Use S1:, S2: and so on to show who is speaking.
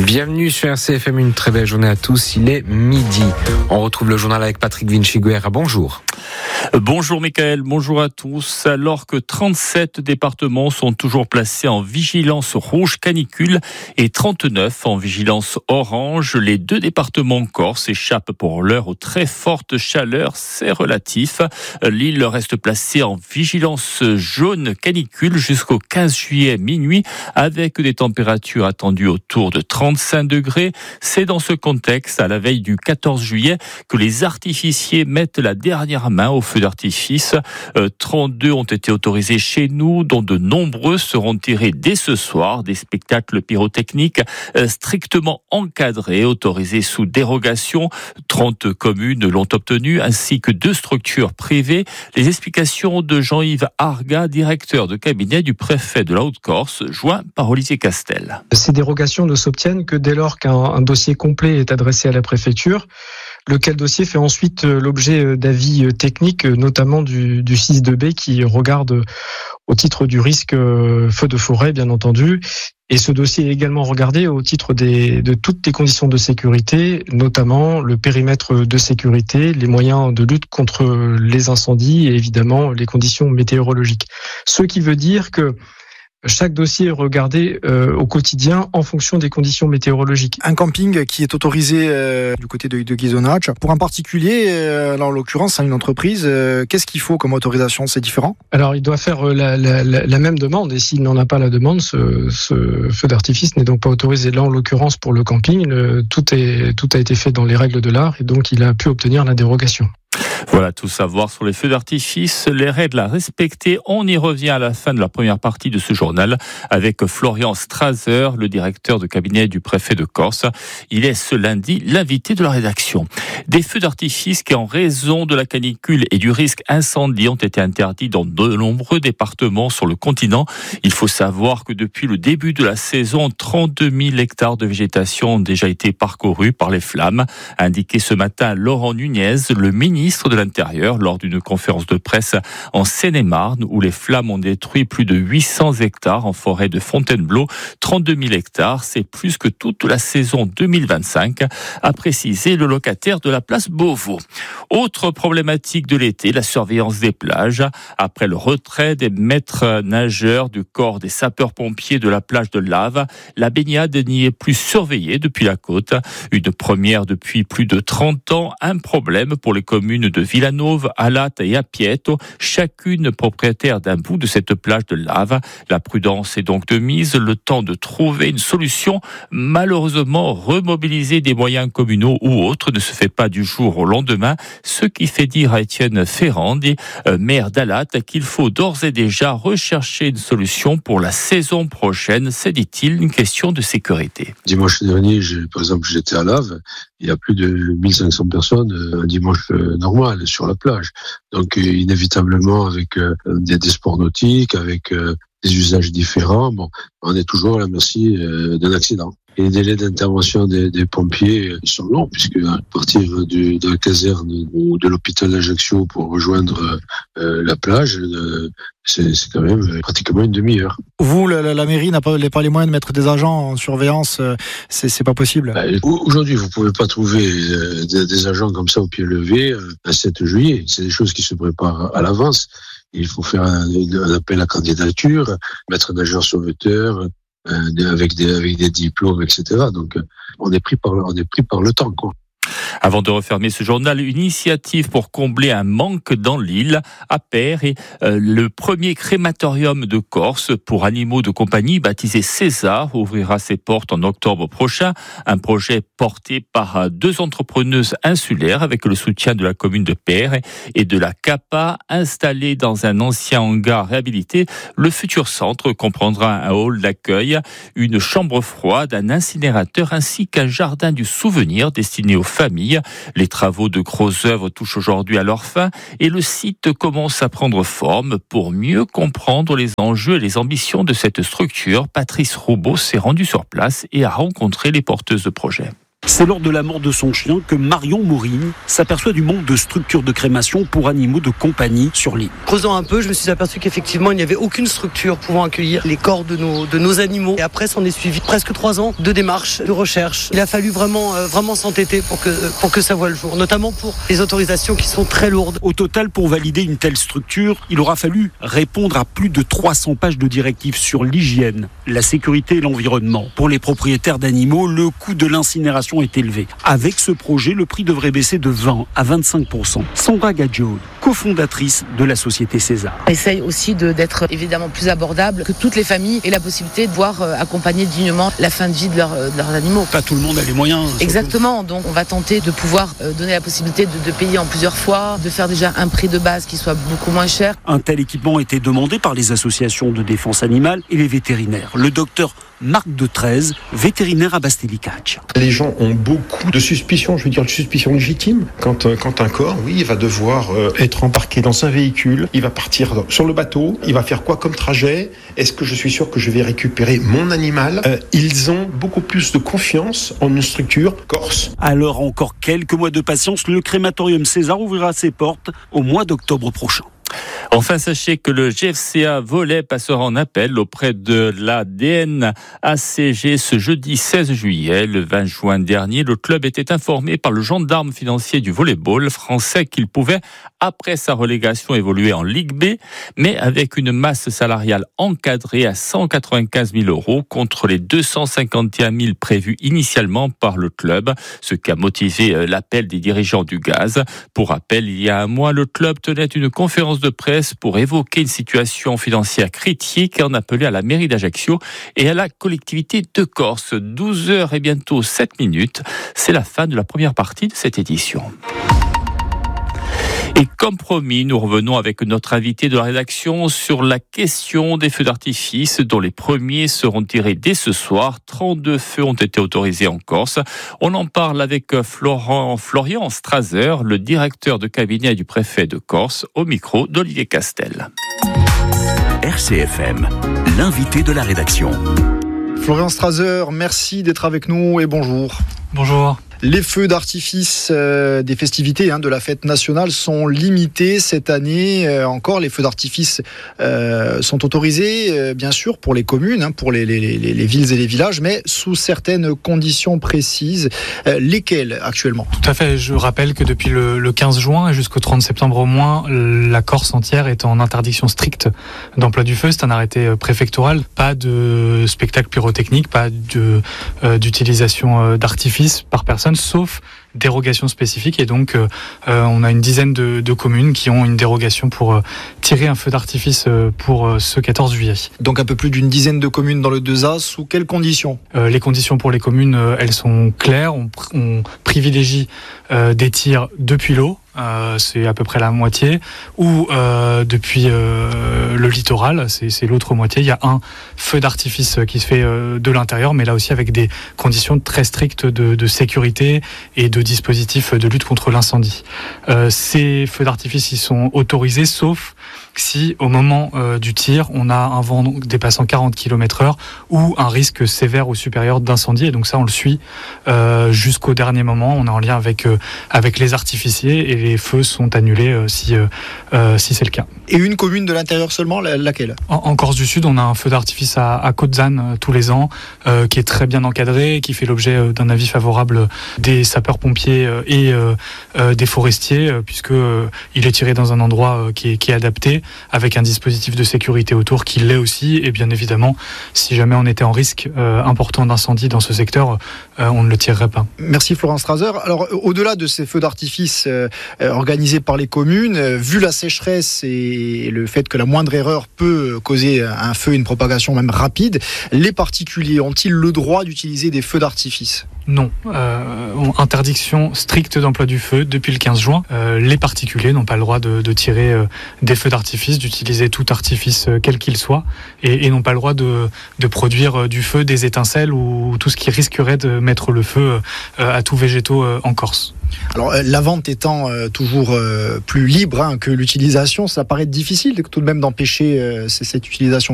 S1: Bienvenue sur RCFM, une très belle journée à tous, il est midi. On retrouve le journal avec Patrick Vinci-Guerra, bonjour.
S2: Bonjour Mickaël, bonjour à tous. Alors que 37 départements sont toujours placés en vigilance rouge canicule et 39 en vigilance orange, les deux départements corse échappent pour l'heure aux très fortes chaleurs, c'est relatif. L'île reste placée en vigilance jaune canicule jusqu'au 15 juillet minuit avec des températures attendues autour de 35 degrés. C'est dans ce contexte, à la veille du 14 juillet, que les artificiers mettent la dernière main au feu d'artifice. 32 ont été autorisés chez nous, dont de nombreux seront tirés dès ce soir. Des spectacles pyrotechniques strictement encadrés, autorisés sous dérogation. 30 communes l'ont obtenu, ainsi que 2 structures privées. Les explications de Jean-Yves Arga, directeur de cabinet du préfet de la Haute-Corse, joint par Olivier Castel.
S3: Ces dérogations ne s'obtiennent que dès lors qu'un dossier complet est adressé à la préfecture, lequel dossier fait ensuite l'objet d'avis techniques, notamment du 6.2b qui regarde au titre du risque feu de forêt, bien entendu. Et ce dossier est également regardé au titre de toutes les conditions de sécurité, notamment le périmètre de sécurité, les moyens de lutte contre les incendies et évidemment les conditions météorologiques. Ce qui veut dire que chaque dossier est regardé au quotidien en fonction des conditions météorologiques.
S4: Un camping qui est autorisé du côté de Ghisonaccia. Pour un particulier, là, en l'occurrence, c'est une entreprise, qu'est-ce qu'il faut comme autorisation ? C'est différent ?
S3: Alors, il doit faire la même demande, et s'il n'en a pas la demande, ce feu d'artifice n'est donc pas autorisé. Là, en l'occurrence, pour le camping, tout a été fait dans les règles de l'art, et donc il a pu obtenir la dérogation.
S2: Voilà, tout savoir sur les feux d'artifice, les règles à respecter. On y revient à la fin de la première partie de ce journal avec Florian Strasser, le directeur de cabinet du préfet de Corse. Il est ce lundi l'invité de la rédaction. Des feux d'artifice qui, en raison de la canicule et du risque incendie, ont été interdits dans de nombreux départements sur le continent. Il faut savoir que depuis le début de la saison, 32 000 hectares de végétation ont déjà été parcourus par les flammes, a indiqué ce matin Laurent Nunez, le ministre de l'Intérieur, lors d'une conférence de presse en Seine-et-Marne, où les flammes ont détruit plus de 800 hectares en forêt de Fontainebleau. 32 000 hectares, c'est plus que toute la saison 2025, a précisé le locataire de la place Beauvau. Autre problématique de l'été, la surveillance des plages. Après le retrait des maîtres nageurs du corps des sapeurs-pompiers de la plage de Lave, la baignade n'y est plus surveillée depuis la côte. Une première depuis plus de 30 ans, un problème pour les communes de Villanove, Alate et Apieto, chacune propriétaire d'un bout de cette plage de Lave. La prudence est donc de mise, le temps de trouver une solution. Malheureusement, remobiliser des moyens communaux ou autres ne se fait pas du jour au lendemain, ce qui fait dire à Étienne Ferrandi, maire d'Alate, qu'il faut d'ores et déjà rechercher une solution pour la saison prochaine. C'est, dit-il, une question de sécurité.
S5: Dimanche dernier, par exemple, j'étais à Lave. Il y a plus de 1500 personnes un dimanche normal sur la plage. Donc inévitablement avec des sports nautiques, avec des usages différents, on est toujours à la merci d'un accident. Et les délais d'intervention des pompiers sont longs, puisque à partir de la caserne ou de l'hôpital d'Ajaccio pour rejoindre la plage, c'est quand même pratiquement une demi-heure.
S4: Vous, la mairie n'a pas les moyens de mettre des agents en surveillance, c'est pas possible.
S5: Aujourd'hui, vous pouvez pas trouver des agents comme ça au pied levé un 7 juillet. C'est des choses qui se préparent à l'avance. Il faut faire un appel à candidature, mettre nageurs sauveteurs, avec des diplômes, etc. Donc, on est pris par le temps, quoi.
S2: Avant de refermer ce journal, une initiative pour combler un manque dans l'île. À Père, et le premier crématorium de Corse pour animaux de compagnie, baptisé César, ouvrira ses portes en octobre prochain. Un projet porté par 2 entrepreneuses insulaires avec le soutien de la commune de Père et de la CAPA. Installé dans un ancien hangar réhabilité, le futur centre comprendra un hall d'accueil, une chambre froide, un incinérateur ainsi qu'un jardin du souvenir destiné aux familles. Les travaux de grosses œuvres touchent aujourd'hui à leur fin et le site commence à prendre forme. Pour mieux comprendre les enjeux et les ambitions de cette structure, Patrice Roubaud s'est rendu sur place et a rencontré les porteuses de projet.
S6: C'est lors de la mort de son chien que Marion Mourine s'aperçoit du manque de structures de crémation pour animaux de compagnie sur l'île.
S7: Creusant un peu, je me suis aperçu qu'effectivement, il n'y avait aucune structure pouvant accueillir les corps de nos animaux. Et après, s'en est suivi presque 3 ans de démarches, de recherche. Il a fallu vraiment s'entêter pour que ça voie le jour, notamment pour les autorisations qui sont très lourdes.
S6: Au total, pour valider une telle structure, il aura fallu répondre à plus de 300 pages de directives sur l'hygiène, la sécurité et l'environnement. Pour les propriétaires d'animaux, le coût de l'incinération est élevé. Avec ce projet, le prix devrait baisser de 20 à 25%. Sandra Gadjod, cofondatrice de la société César.
S8: On essaye aussi d'être évidemment plus abordable, que toutes les familles aient la possibilité de voir accompagner dignement la fin de vie de leurs animaux.
S6: Pas tout le monde a les moyens.
S8: Exactement, donc on va tenter de pouvoir donner la possibilité de payer en plusieurs fois, de faire déjà un prix de base qui soit beaucoup moins cher.
S6: Un tel équipement a été demandé par les associations de défense animale et les vétérinaires. Le docteur Marc Detreze, vétérinaire à Bastelicac.
S9: Les gens ont beaucoup de suspicions, je veux dire de suspicions légitimes. Quand un corps, oui, il va devoir être embarqué dans un véhicule, il va partir sur le bateau, il va faire quoi comme trajet? Est-ce que je suis sûr que je vais récupérer mon animal? Ils ont beaucoup plus de confiance en une structure corse.
S6: Alors encore quelques mois de patience, le crématorium César ouvrira ses portes au mois d'octobre prochain.
S2: Enfin, sachez que le GFCA Volley passera en appel auprès de la DNACG ce jeudi 16 juillet. Le 20 juin dernier, le club était informé par le gendarme financier du volleyball français qu'il pouvait, après sa relégation, évoluer en Ligue B, mais avec une masse salariale encadrée à 195 000 € contre les 251 000 prévus initialement par le club, ce qui a motivé l'appel des dirigeants du Gaz. Pour rappel, il y a un mois, le club tenait une conférence de presse pour évoquer une situation financière critique et en appeler à la mairie d'Ajaccio et à la collectivité de Corse. 12h et bientôt 7 minutes. C'est la fin de la première partie de cette édition. Et comme promis, nous revenons avec notre invité de la rédaction sur la question des feux d'artifice dont les premiers seront tirés dès ce soir. 32 feux ont été autorisés en Corse. On en parle avec Florian Strasser, le directeur de cabinet du préfet de Corse, au micro d'Olivier Castel.
S10: RCFM, l'invité de la rédaction.
S4: Florian Strasser, merci d'être avec nous et bonjour.
S3: Bonjour.
S4: Les feux d'artifice des festivités de la fête nationale sont limités cette année. Encore, les feux d'artifice sont autorisés, bien sûr, pour les communes, pour les villes et les villages, mais sous certaines conditions précises. Lesquelles actuellement ?
S3: Tout à fait. Je rappelle que depuis le 15 juin et jusqu'au 30 septembre au moins, la Corse entière est en interdiction stricte d'emploi du feu. C'est un arrêté préfectoral. Pas de spectacle pyrotechnique, pas d'utilisation d'artifice par personne, sauf dérogation spécifique. Et donc, on a une dizaine de communes qui ont une dérogation pour tirer un feu d'artifice pour ce 14 juillet.
S4: Donc un peu plus d'une dizaine de communes dans le 2A. Sous quelles conditions ?
S3: Les conditions pour les communes, elles sont claires. On privilégie des tirs depuis l'eau. C'est à peu près la moitié, ou depuis le littoral, c'est l'autre moitié. Il y a un feu d'artifice qui se fait de l'intérieur, mais là aussi avec des conditions très strictes de sécurité et de dispositifs de lutte contre l'incendie. Ces feux d'artifice, ils sont autorisés, sauf si au moment du tir, on a un vent dépassant 40 km/h ou un risque sévère ou supérieur d'incendie. Et donc ça, on le suit jusqu'au dernier moment. On est en lien avec les artificiers et les feux sont annulés si c'est le cas.
S4: Et une commune de l'intérieur seulement, laquelle ?
S3: En Corse du Sud, on a un feu d'artifice à Côte-Zane tous les ans, qui est très bien encadré, qui fait l'objet d'un avis favorable des sapeurs-pompiers et des forestiers, puisque il est tiré dans un endroit qui est adapté, avec un dispositif de sécurité autour qui l'est aussi. Et bien évidemment, si jamais on était en risque important d'incendie dans ce secteur, on ne le tirerait pas.
S4: Merci Florent Strasser. Alors, au-delà de ces feux d'artifice organisés par les communes, vu la sécheresse et le fait que la moindre erreur peut causer un feu, une propagation même rapide, les particuliers ont-ils le droit d'utiliser des feux d'artifice ?
S3: Non. Interdiction stricte d'emploi du feu depuis le 15 juin. Les particuliers n'ont pas le droit de tirer des feux d'artifice, d'utiliser tout artifice quel qu'il soit, et n'ont pas le droit de produire du feu, des étincelles ou tout ce qui risquerait de mettre le feu à tout végétaux en Corse.
S4: Alors, la vente étant toujours plus libre que l'utilisation, ça paraît difficile tout de même d'empêcher cette utilisation.